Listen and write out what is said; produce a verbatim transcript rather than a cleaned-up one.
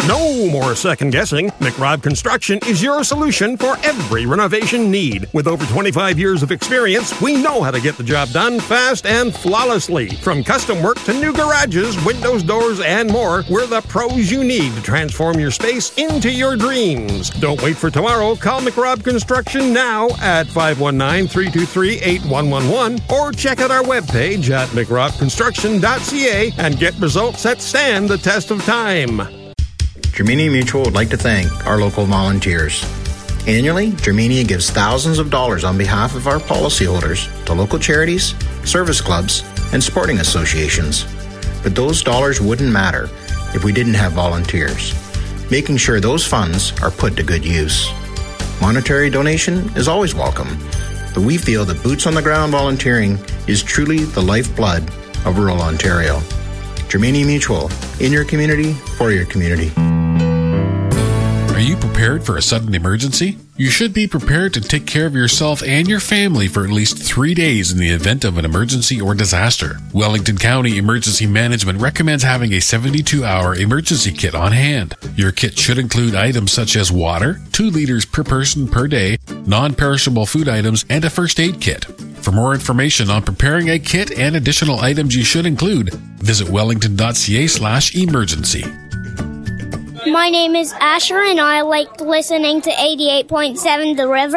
No more second guessing. McRobb Construction is your solution for every renovation need. With over twenty-five years of experience, we know how to get the job done fast and flawlessly. From custom work to new garages, windows, doors, and more, we're the pros you need to transform your space into your dreams. Don't wait for tomorrow. Call McRobb Construction now at five one nine, three two three, eight one one one or check out our webpage at mcrobb construction dot c a and get results that stand the test of time. Germania Mutual would like to thank our local volunteers. Annually, Germania gives thousands of dollars on behalf of our policyholders to local charities, service clubs, and sporting associations. But those dollars wouldn't matter if we didn't have volunteers, making sure those funds are put to good use. Monetary donation is always welcome, but we feel that boots-on-the-ground volunteering is truly the lifeblood of rural Ontario. Germania Mutual, in your community, for your community. Are you prepared for a sudden emergency? You should be prepared to take care of yourself and your family for at least three days in the event of an emergency or disaster. Wellington County Emergency Management recommends having a seventy-two hour emergency kit on hand. Your kit should include items such as water, two liters per person per day, non-perishable food items, and a first aid kit. For more information on preparing a kit and additional items you should include, visit wellington dot c a slash emergency. My name is Asher, and I like listening to eighty-eight point seven The River.